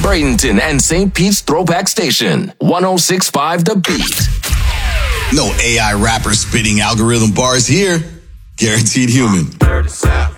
Bradenton and St. Pete's Throwback Station. 106.5 The Beat. No AI rapper spitting algorithm bars here. Guaranteed human.